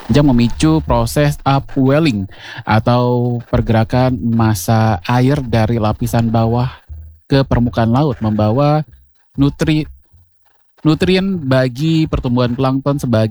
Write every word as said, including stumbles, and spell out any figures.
yang memicu proses upwelling atau pergerakan massa air dari lapisan bawah ke permukaan laut, membawa nutri nutrien bagi pertumbuhan plankton sebagai